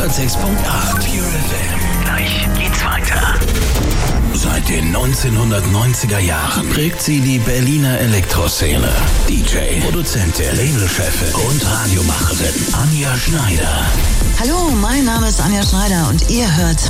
Pure FM. Gleich geht's weiter. Seit den 1990er Jahren prägt sie die Berliner Elektroszene. DJ, Produzentin, Labelchefin und Radiomacherin Anja Schneider. Hallo, mein Name ist Anja Schneider und ihr hört